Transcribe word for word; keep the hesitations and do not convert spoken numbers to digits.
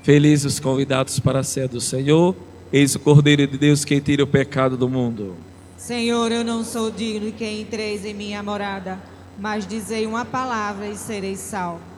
Felizes os convidados para a ceia do Senhor. Eis o Cordeiro de Deus que tira o pecado do mundo. Senhor, eu não sou digno de que entreis em minha morada, mas dizei uma palavra e serei salvo.